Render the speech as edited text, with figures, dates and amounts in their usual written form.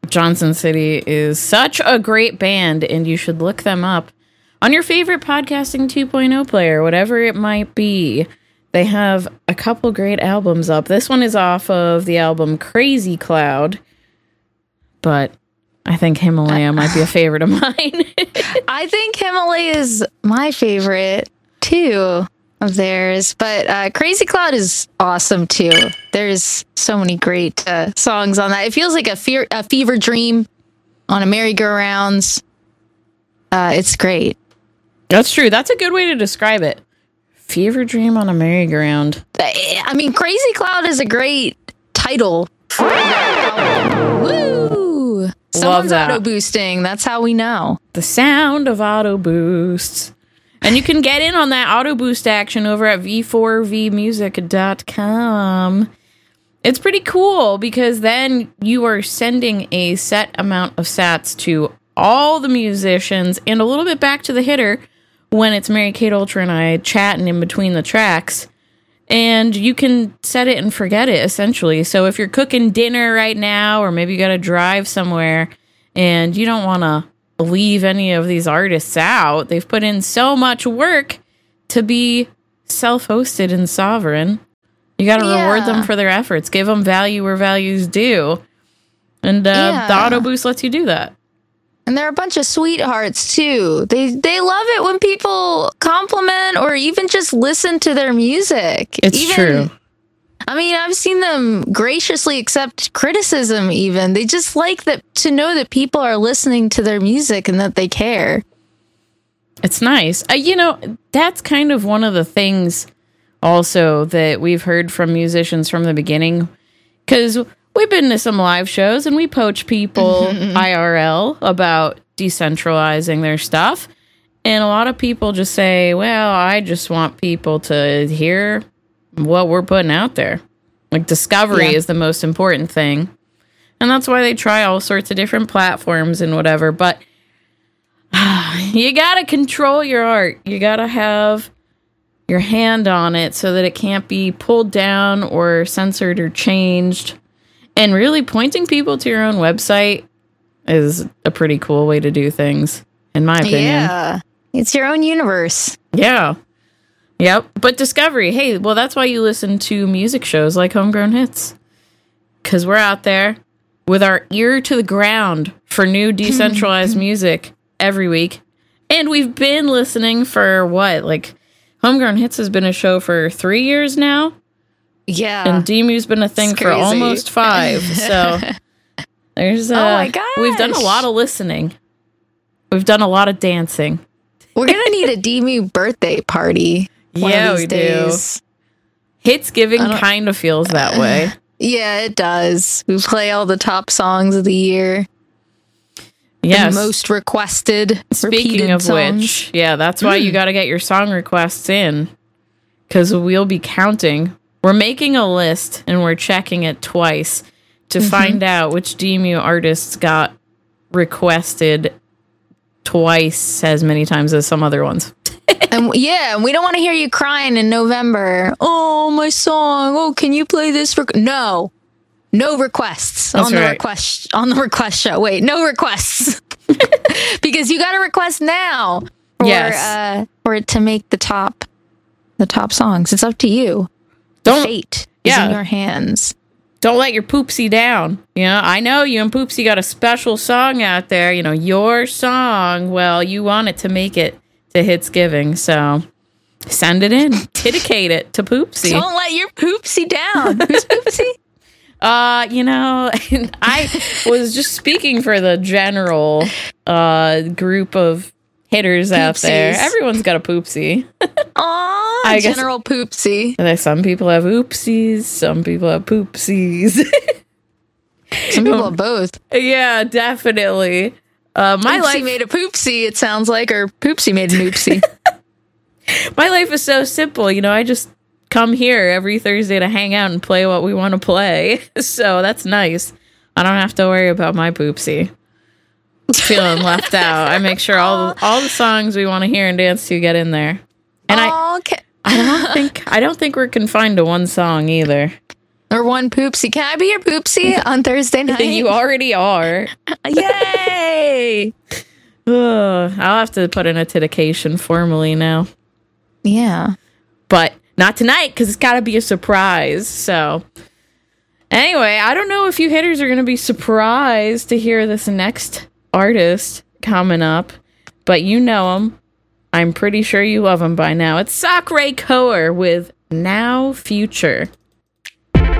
Johnson City is such a great band, and you should look them up on your favorite Podcasting 2.0 player, whatever it might be. They have a couple great albums up. This one is off of the album Crazy Cloud, but I think Himalaya might be a favorite of mine. I think Himalaya is my favorite, too, of theirs. But Crazy Cloud is awesome, too. There's so many great songs on that. It feels like a fever dream on a merry-go-rounds. It's great. That's true. That's a good way to describe it. Fever dream on a merry-go-round. I mean, Crazy Cloud is a great title for that. Woo! Someone's auto boosting. That's how we know. The sound of auto boosts. And you can get in on that auto boost action over at v4vmusic.com. It's pretty cool because then you are sending a set amount of sats to all the musicians and a little bit back to the hitter when it's Mary Kate Ultra and I chatting in between the tracks. And you can set it and forget it, essentially. So if you're cooking dinner right now, or maybe you got to drive somewhere and you don't want to leave any of these artists out, they've put in so much work to be self-hosted and sovereign. You got to reward them for their efforts. Give them value where value's due. And the auto boost lets you do that. And they're a bunch of sweethearts, too. They love it when people compliment or even just listen to their music. It's true. I mean, I've seen them graciously accept criticism, even. They just like that to know that people are listening to their music and that they care. It's nice. That's kind of one of the things also that we've heard from musicians from the beginning. Because we've been to some live shows and we poach people IRL about decentralizing their stuff. And a lot of people just say, well, I just want people to hear what we're putting out there. Like, discovery is the most important thing. And that's why they try all sorts of different platforms and whatever. But you got to control your art. You got to have your hand on it so that it can't be pulled down or censored or changed. And really pointing people to your own website is a pretty cool way to do things, in my opinion. Yeah. It's your own universe. Yeah. Yep. But discovery, hey, well, that's why you listen to music shows like Homegrown Hits. Because we're out there with our ear to the ground for new decentralized music every week. And we've been listening for Homegrown Hits has been a show for 3 years now. Yeah. And DMU's been a thing for almost 5. So there's oh my gosh. We've done a lot of listening. We've done a lot of dancing. We're going to need a DMU birthday party. Yeah, we days. Do. Hitsgiving kind of feels that way. Yeah, it does. We play all the top songs of the year. Yes. The most requested. Speaking of songs. which, that's why you got to get your song requests in. Because we'll be counting. We're making a list and we're checking it twice to find out which DMU artists got requested twice as many times as some other ones. And we don't want to hear you crying in November. Oh, my song. Oh, can you play this? No requests on the request show. Wait, no requests because you got to request now for it to make the top songs. It's up to you. Fate is in your hands. Don't let your poopsie down. I know you and Poopsie got a special song out there. Your song. Well, you want it to make it to Hitsgiving, so send it in. Dedicate it to Poopsie. Don't let your Poopsie down. Who's Poopsie? I was just speaking for the general group of hitters out there. Everyone's got a Poopsie. Aw, general Poopsie. Some people have oopsies, some people have poopsies. Some people have both. Yeah, definitely. My life made a poopsie, it sounds like, or Poopsie made an oopsie. My life is so simple. I just come here every Thursday to hang out and play what we want to play. So that's nice. I don't have to worry about my Poopsie feeling left out. I make sure all the songs we want to hear and dance to get in there. And I don't think we're confined to one song either. Or one poopsie. Can I be your poopsie on Thursday night? You already are. Yay! I'll have to put in a dedication formally now. Yeah. But not tonight, because it's got to be a surprise. So, anyway, I don't know if you haters are going to be surprised to hear this next artist coming up, but you know him. I'm pretty sure you love him by now. It's Sakura Koer with Now Future.